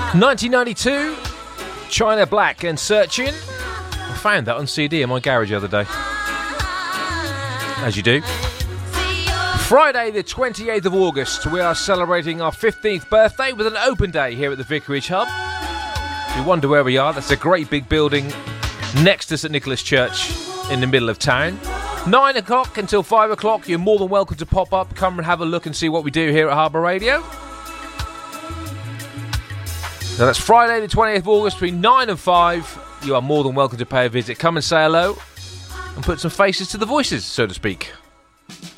1992, China Black and Searching. I found that on CD in my garage the other day. As you do. Friday the 28th of August, we are celebrating our 15th birthday with an open day here at the Vicarage Hub. If you wonder where we are, that's a great big building next to St Nicholas Church in the middle of town. 9 o'clock until 5 o'clock, you're more than welcome to pop up, come and have a look and see what we do here at Harbour Radio. So that's Friday the 20th of August between 9 and 5. You are more than welcome to pay a visit. Come and say hello and put some faces to the voices, so to speak.